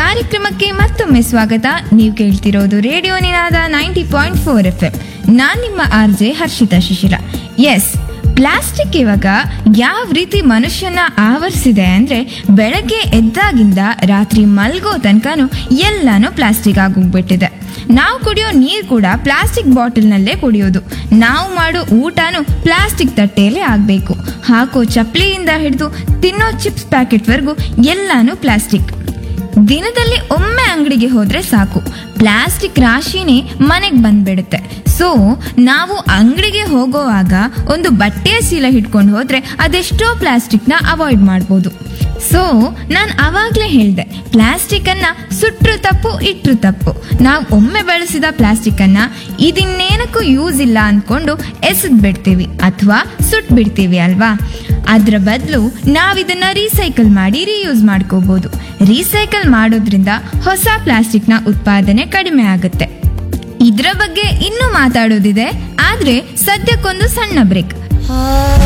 ಕಾರ್ಯಕ್ರಮಕ್ಕೆ ಮತ್ತೊಮ್ಮೆ ಸ್ವಾಗತ. ನೀವು ಕೇಳ್ತಿರೋದು ರೇಡಿಯೋ ನಿನಾದ 90.4 FM. ನಾನ್ ನಿಮ್ಮ RJ ಹರ್ಷಿತಾ ಶಿಶಿರ. ಎಸ್, ಪ್ಲಾಸ್ಟಿಕ್ ಇವಾಗ ಯಾವ ರೀತಿ ಮನುಷ್ಯನ ಆವರಿಸಿದೆ ಅಂದ್ರೆ, ಬೆಳಗ್ಗೆ ಎದ್ದಾಗಿಂದ ರಾತ್ರಿ ಮಲ್ಗೋ ತನಕನೂ ಎಲ್ಲಾನು ಪ್ಲಾಸ್ಟಿಕ್ ಆಗೋಗ್ಬಿಟ್ಟಿದೆ. ನಾವು ಕುಡಿಯೋ ನೀರು ಕೂಡ ಪ್ಲಾಸ್ಟಿಕ್ ಬಾಟಲ್ನಲ್ಲೇ ಕುಡಿಯೋದು. ನಾವು ಮಾಡೋ ಊಟನೂ ಪ್ಲಾಸ್ಟಿಕ್ ತಟ್ಟೆಯಲ್ಲೇ ಆಗಬೇಕು. ಹಾಕೋ ಚಪ್ಪಲಿಯಿಂದ ಹಿಡಿದು ತಿನ್ನೋ ಚಿಪ್ಸ್ ಪ್ಯಾಕೆಟ್ವರೆಗೂ ಎಲ್ಲಾನು ಪ್ಲಾಸ್ಟಿಕ್. ದಿನದಲ್ಲಿ ಒಮ್ಮೆ ಅಂಗಡಿಗೆ ಹೋದ್ರೆ ಸಾಕು, ಪ್ಲಾಸ್ಟಿಕ್ ರಾಶಿನೇ ಮನೆಗೆ ಬಂದ್ಬಿಡುತ್ತೆ. ಸೊ ನಾವು ಅಂಗಡಿಗೆ ಹೋಗೋವಾಗ ಒಂದು ಬಟ್ಟೆಯ ಚೀಲ ಹಿಡ್ಕೊಂಡು ಹೋದ್ರೆ ಅದೆಷ್ಟೋ ಪ್ಲಾಸ್ಟಿಕ್ನ ಅವಾಯ್ಡ್ ಮಾಡ್ಬೋದು. ಸೊ ನಾನು ಅವಾಗಲೇ ಹೇಳಿದೆ, ಪ್ಲಾಸ್ಟಿಕ್ ಅನ್ನ ಸುಟ್ರು ತಪ್ಪು ಇಟ್ರು ತಪ್ಪು. ನಾವು ಒಮ್ಮೆ ಬಳಸಿದ ಪ್ಲಾಸ್ಟಿಕ್ ಅನ್ನ ಇದಿನ್ನೇನಕ್ಕೂ ಯೂಸ್ ಇಲ್ಲ ಅಂದ್ಕೊಂಡು ಎಸೆದ್ ಬಿಡ್ತೀವಿ ಅಥವಾ ಸುಟ್ ಬಿಡ್ತೀವಿ ಅಲ್ವಾ. ಅದ್ರ ಬದಲು ನಾವಿದನ್ನ ರೀಸೈಕಲ್ ಮಾಡಿ ರೀಯೂಸ್ ಮಾಡ್ಕೋಬಹುದು. ರೀಸೈಕಲ್ ಮಾಡೋದ್ರಿಂದ ಹೊಸ ಪ್ಲಾಸ್ಟಿಕ್ನ ಉತ್ಪಾದನೆ ಕಡಿಮೆ ಆಗುತ್ತೆ. ಇದರ ಬಗ್ಗೆ ಇನ್ನೂ ಮಾತಾಡೋದಿದೆ, ಆದ್ರೆ ಸದ್ಯಕ್ಕೊಂದು ಸಣ್ಣ ಬ್ರೇಕ್.